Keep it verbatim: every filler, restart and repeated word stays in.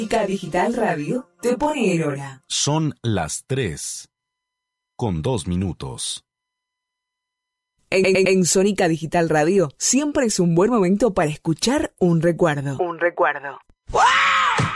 Sónica Digital Radio te pone el hora. Son las tres, con dos minutos. En, en, en Sónica Digital Radio siempre es un buen momento para escuchar un recuerdo. Un recuerdo. ¡Wow!